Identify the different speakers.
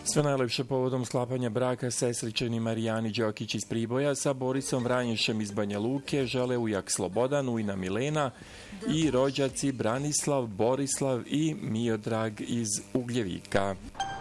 Speaker 1: Sve najlepše povodom sklapanja braka sestričeni Marijani Đokić iz Priboja sa Borisom Vranješem iz Banja Luke žele ujak Slobodan, ujna Milena i rođaci Branislav, Borislav i Miodrag iz Ugljevika.